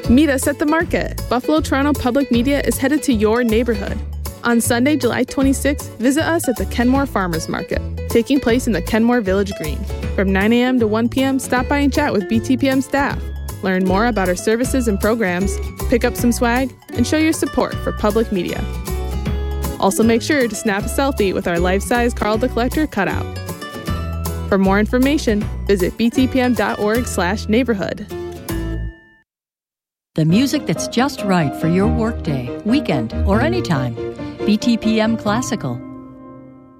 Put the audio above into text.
Meet us at the market. Buffalo Toronto Public Media is headed to your neighborhood. On Sunday, July 26th, visit us at the Kenmore Farmers Market, taking place in the Kenmore Village Green. From 9 a.m. to 1 p.m., stop by and chat with BTPM staff. Learn more about our services and programs, pick up some swag, and show your support for public media. Also make sure to snap a selfie with our life-size Carl the Collector cutout. For more information, visit btpm.org/neighborhood. The music that's just right for your workday, weekend, or anytime. BTPM Classical.